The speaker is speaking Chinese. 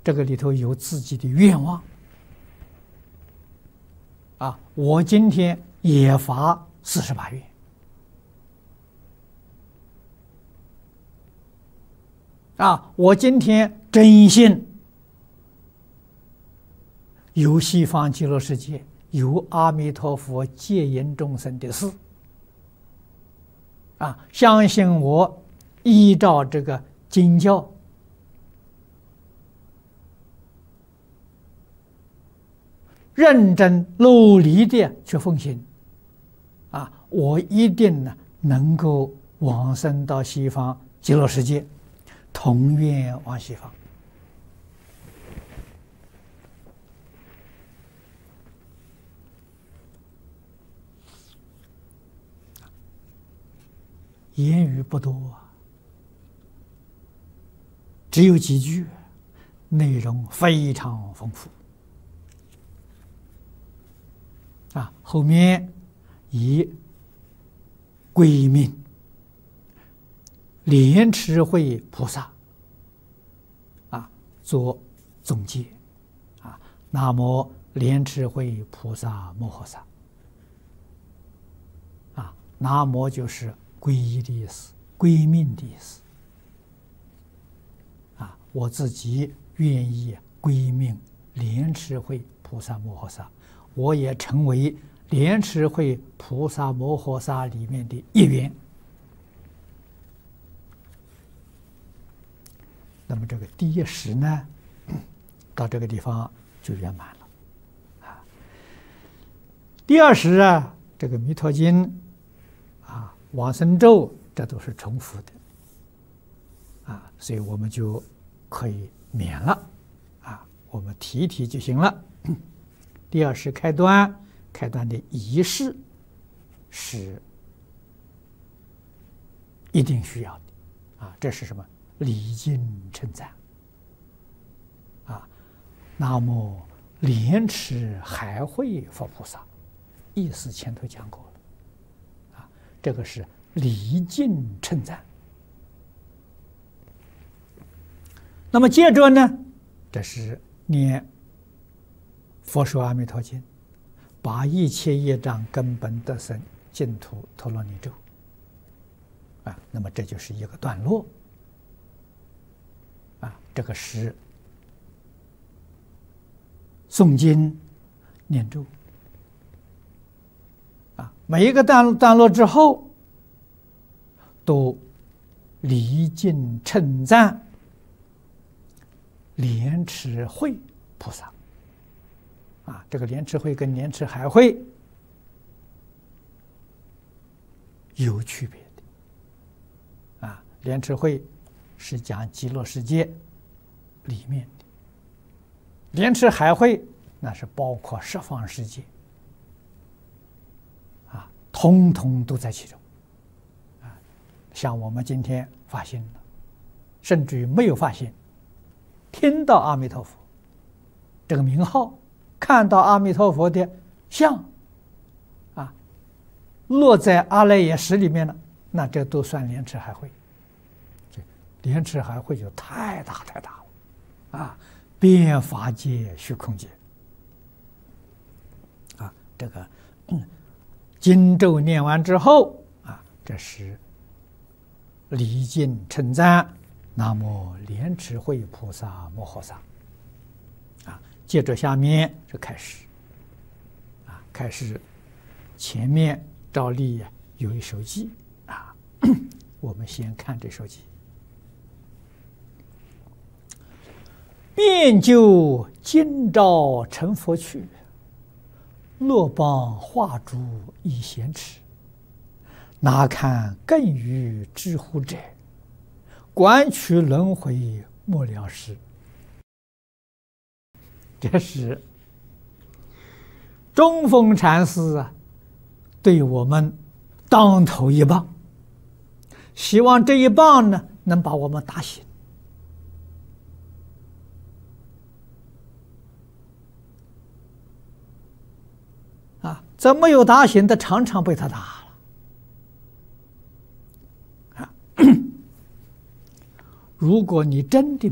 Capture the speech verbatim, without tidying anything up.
这个里头有自己的愿望啊，我今天也发四十八愿啊，我今天真心有西方极乐世界，有阿弥陀佛戒引众生的事啊，相信我依照这个经教认真努力的去奉行啊，我一定呢能够往生到西方极乐世界，同愿往西方。言语不多啊，只有几句，内容非常丰富啊。后面以归命莲池会菩萨啊做总结啊，南无莲池会菩萨摩诃萨啊，南无就是皈依的意思，归命的意思啊，我自己愿意归命莲池会菩萨摩诃萨，我也成为莲池会菩萨摩诃萨里面的一员。那么这个第一识呢，到这个地方就圆满了啊。第二识啊，这个弥陀经啊、往生咒，这都是重复的啊，所以我们就可以免了啊，我们提一提就行了。第二是开端，开端的仪式是一定需要的啊，这是什么？礼敬称赞啊，南无莲池海会佛菩萨，意思前头讲过了啊，这个是礼敬称赞。那么接着呢，这是念佛说阿弥陀经，把一切业障根本得生净土陀罗尼咒啊，那么这就是一个段落啊，这个是诵经念咒啊，每一个段段落之后都礼敬称赞莲池会菩萨啊，这个莲池会跟莲池海会有区别的啊，莲池会是讲极乐世界里面的，莲池海会那是包括十方世界啊，通通都在其中啊。像我们今天发心了，甚至于没有发心，听到阿弥陀佛这个名号，看到阿弥陀佛的像啊，落在阿赖耶识里面了，那这都算莲池海会。莲池海会就太大太大了啊，遍法界虚空界啊，这个嗯经咒念完之后啊，这是礼敬称赞南无莲池会菩萨摩诃萨啊，接着下面就开始啊，开始前面照例有一首偈啊，我们先看这首偈。遍就今朝成佛去，落邦化诸一咸耻。哪堪更于知乎者，观取轮回莫了时。这是中峰禅师啊，对我们当头一棒，希望这一棒呢，能把我们打醒。啊，怎么有打醒的，常常被他打了啊！如果你真的